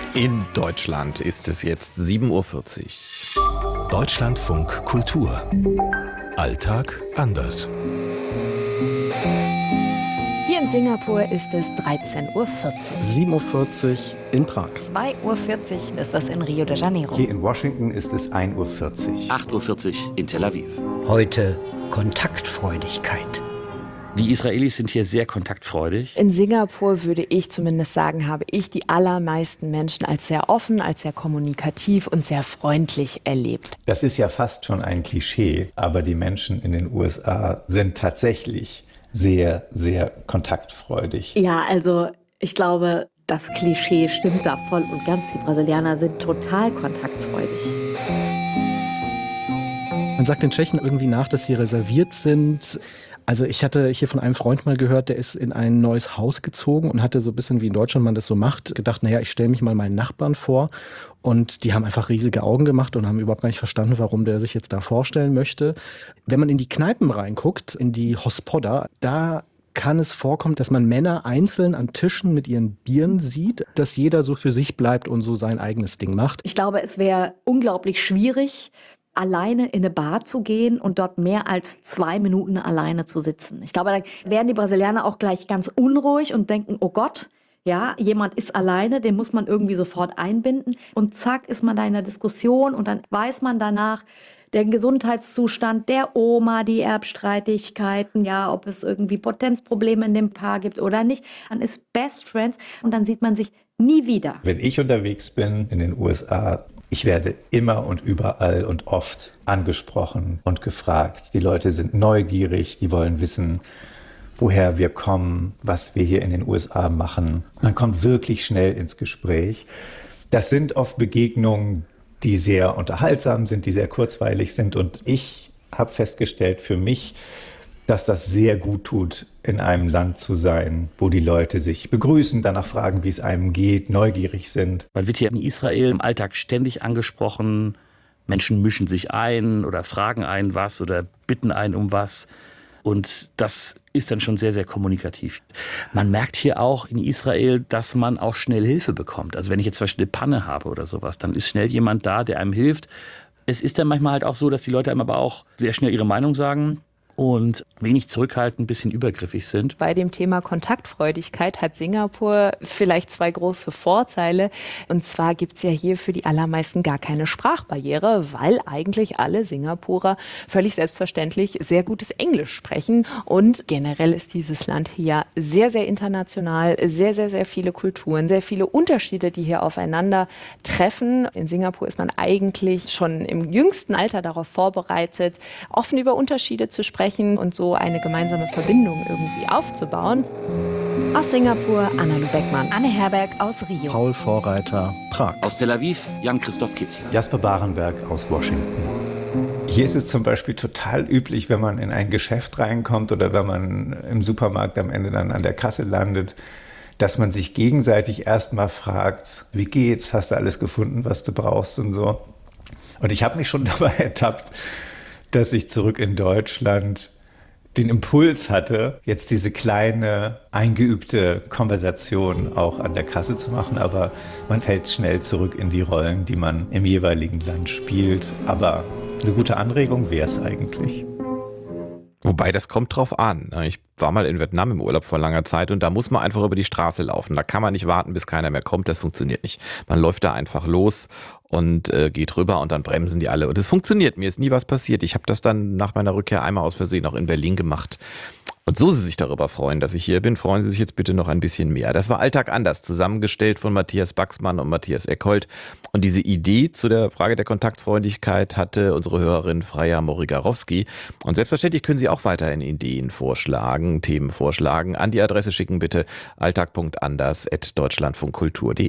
In Deutschland ist es jetzt 7:40 Uhr. Deutschlandfunk Kultur. Alltag anders. Hier in Singapur ist es 13:40 Uhr. 7:40 Uhr in Prag. 2:40 Uhr ist das in Rio de Janeiro. Hier in Washington ist es 1:40 Uhr. 8:40 Uhr in Tel Aviv. Heute Kontaktfreudigkeit. Die Israelis sind hier sehr kontaktfreudig. In Singapur würde ich zumindest sagen, habe ich die allermeisten Menschen als sehr offen, als sehr kommunikativ und sehr freundlich erlebt. Das ist ja fast schon ein Klischee, aber die Menschen in den USA sind tatsächlich sehr, sehr kontaktfreudig. Ja, also ich glaube, das Klischee stimmt da voll und ganz. Die Brasilianer sind total kontaktfreudig. Man sagt den Tschechen irgendwie nach, dass sie reserviert sind. Also ich hatte hier von einem Freund mal gehört, der ist in ein neues Haus gezogen und hatte so ein bisschen, wie in Deutschland man das so macht, gedacht, naja, ich stelle mich mal meinen Nachbarn vor. Und die haben einfach riesige Augen gemacht und haben überhaupt gar nicht verstanden, warum der sich jetzt da vorstellen möchte. Wenn man in die Kneipen reinguckt, in die Hospoda, da kann es vorkommen, dass man Männer einzeln an Tischen mit ihren Bieren sieht, dass jeder so für sich bleibt und so sein eigenes Ding macht. Ich glaube, es wäre unglaublich schwierig, alleine in eine Bar zu gehen und dort mehr als 2 Minuten alleine zu sitzen. Ich glaube, da werden die Brasilianer auch gleich ganz unruhig und denken, oh Gott, ja, jemand ist alleine, den muss man irgendwie sofort einbinden. Und zack, ist man da in der Diskussion und dann weiß man danach, den Gesundheitszustand der Oma, die Erbstreitigkeiten, ja, ob es irgendwie Potenzprobleme in dem Paar gibt oder nicht. Man ist Best Friends und dann sieht man sich nie wieder. Wenn ich unterwegs bin in den USA, ich werde immer und überall und oft angesprochen und gefragt. Die Leute sind neugierig, die wollen wissen, woher wir kommen, was wir hier in den USA machen. Man kommt wirklich schnell ins Gespräch. Das sind oft Begegnungen, die sehr unterhaltsam sind, die sehr kurzweilig sind. Und ich habe festgestellt für mich, dass das sehr gut tut, in einem Land zu sein, wo die Leute sich begrüßen, danach fragen, wie es einem geht, neugierig sind. Man wird hier in Israel im Alltag ständig angesprochen. Menschen mischen sich ein oder fragen einen was oder bitten einen um was. Und das ist dann schon sehr, sehr kommunikativ. Man merkt hier auch in Israel, dass man auch schnell Hilfe bekommt. Also wenn ich jetzt zum Beispiel eine Panne habe oder sowas, dann ist schnell jemand da, der einem hilft. Es ist dann manchmal halt auch so, dass die Leute einem aber auch sehr schnell ihre Meinung sagen und wenig zurückhaltend, ein bisschen übergriffig sind. Bei dem Thema Kontaktfreudigkeit hat Singapur vielleicht 2 große Vorteile. Und zwar gibt es ja hier für die allermeisten gar keine Sprachbarriere, weil eigentlich alle Singapurer völlig selbstverständlich sehr gutes Englisch sprechen. Und generell ist dieses Land hier sehr, sehr international, sehr, sehr, sehr viele Kulturen, sehr viele Unterschiede, die hier aufeinander treffen. In Singapur ist man eigentlich schon im jüngsten Alter darauf vorbereitet, offen über Unterschiede zu sprechen und so eine gemeinsame Verbindung irgendwie aufzubauen. Aus Singapur, Anna-Lu Beckmann. Anne Herberg aus Rio. Paul Vorreiter, Prag. Aus Tel Aviv, Jan-Christoph Kitzler. Jasper Barenberg aus Washington. Hier ist es zum Beispiel total üblich, wenn man in ein Geschäft reinkommt oder wenn man im Supermarkt am Ende dann an der Kasse landet, dass man sich gegenseitig erstmal fragt, wie geht's, hast du alles gefunden, was du brauchst und so. Und ich habe mich schon dabei ertappt, dass ich zurück in Deutschland den Impuls hatte, jetzt diese kleine, eingeübte Konversation auch an der Kasse zu machen. Aber man fällt schnell zurück in die Rollen, die man im jeweiligen Land spielt. Aber eine gute Anregung wäre es eigentlich. Wobei, das kommt drauf an. Ich war mal in Vietnam im Urlaub vor langer Zeit und da muss man einfach über die Straße laufen. Da kann man nicht warten, bis keiner mehr kommt. Das funktioniert nicht. Man läuft da einfach los und geht rüber und dann bremsen die alle. Und es funktioniert. Mir ist nie was passiert. Ich habe das dann nach meiner Rückkehr einmal aus Versehen auch in Berlin gemacht. Und so Sie sich darüber freuen, dass ich hier bin, freuen Sie sich jetzt bitte noch ein bisschen mehr. Das war Alltag anders, zusammengestellt von Matthias Baxmann und Matthias Eckhold. Und diese Idee zu der Frage der Kontaktfreundlichkeit hatte unsere Hörerin Freya Morigarowski. Und selbstverständlich können Sie auch weiterhin Ideen vorschlagen, Themen vorschlagen. An die Adresse schicken bitte alltag.anders@deutschlandfunkkultur.de.